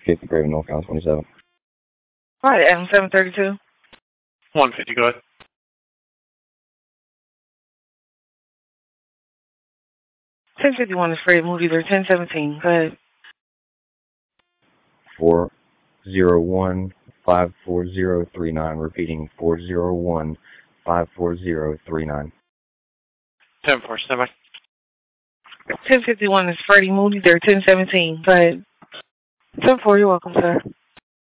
50 Craven, North Carolina 27. All right, Adam 732. 150, go ahead. $10.51 is Fred Movies or $10.17. Go ahead. 401-54039. Repeating 401-54039. 10-4, stand by. 10:51 is Freddie Moody. They're 10:17. Go ahead. 10-4, you're welcome, sir.